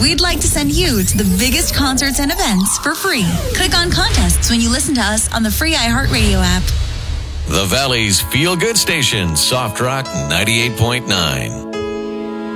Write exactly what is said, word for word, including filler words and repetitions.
we'd like to send you to the biggest concerts and events for free. Click on contests when you listen to us on the free iHeartRadio app. The Valley's Feel Good Station, Soft Rock ninety-eight point nine.